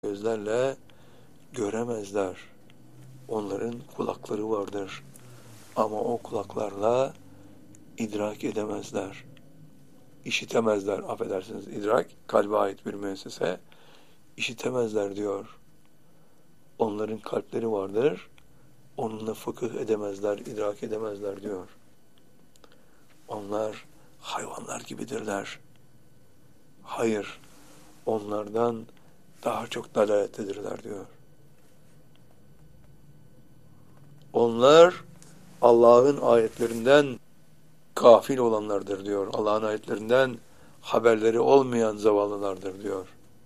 gözlerle göremezler. Onların kulakları vardır. Ama o kulaklarla idrak edemezler. İşitemezler, affedersiniz. İdrak, kalbe ait bir müessese. İşitemezler diyor. Onların kalpleri vardır. Onunla fıkıh edemezler, idrak edemezler diyor. Onlar hayvanlar gibidirler. Hayır, onlardan daha çok dalalettedirler diyor. Onlar Allah'ın ayetlerinden gafil olanlardır diyor. Allah'ın ayetlerinden haberleri olmayan zavallılardır diyor.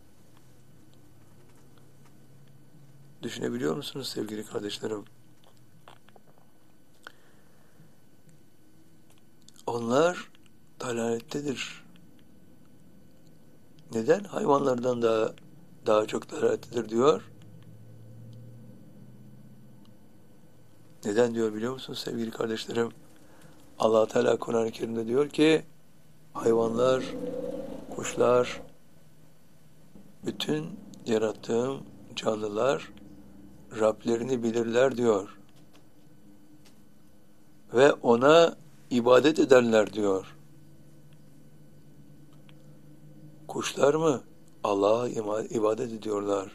Düşünebiliyor musunuz sevgili kardeşlerim? Onlar dalalettedir. Neden hayvanlardan daha çok dalalettedir diyor? Neden diyor biliyor musunuz sevgili kardeşlerim? Allah Teala Kur'an-ı Kerim'de diyor ki hayvanlar, kuşlar, bütün yarattığım canlılar Rablerini bilirler diyor. Ve ona ibadet ederler diyor. Kuşlar mı? Allah'a ibadet ediyorlar.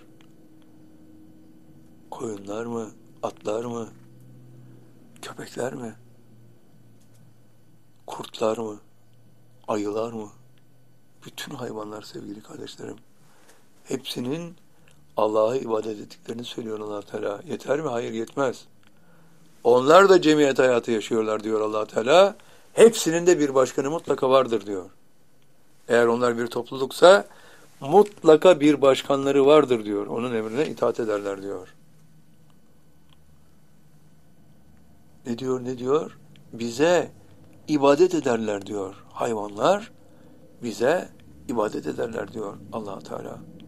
Koyunlar mı? Atlar mı? Köpekler mi? Kurtlar mı? Ayılar mı? Bütün hayvanlar sevgili kardeşlerim. Hepsinin Allah'a ibadet ettiklerini söylüyor Allah Teala. Yeter mi? Hayır, yetmez. Onlar da cemiyet hayatı yaşıyorlar diyor Allah Teala. Hepsinin de bir başkanı mutlaka vardır diyor. Eğer onlar bir topluluksa mutlaka bir başkanları vardır diyor. Onun emrine itaat ederler diyor. Ne diyor, ne diyor? Bize ibadet ederler diyor. Hayvanlar bize ibadet ederler diyor Allah Teala.